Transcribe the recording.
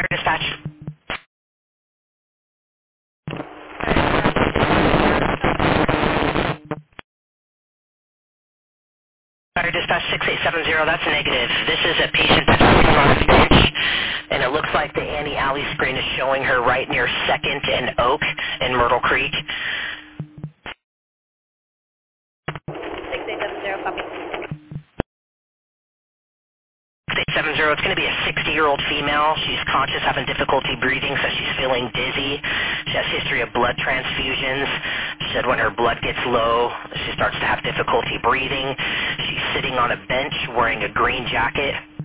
Dispatch. Fire Dispatch 6870, that's negative. This is a patient that's sitting on a bench, and it looks like the Annie Alley screen is showing her right near 2nd and Oak in Myrtle Creek. 6870, copy. 6870, it's going to be a 60-year-old female. She's conscious, having difficulty breathing, so she's feeling dizzy. She has history of blood transfusions. She said when her blood gets low, she starts to have difficulty breathing. She's sitting on a bench wearing a green jacket.